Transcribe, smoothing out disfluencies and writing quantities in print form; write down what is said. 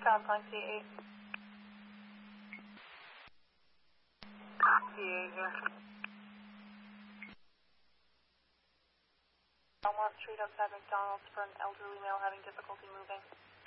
Southline C8. C8 here. Elmore Street outside McDonald's for an elderly male having difficulty moving.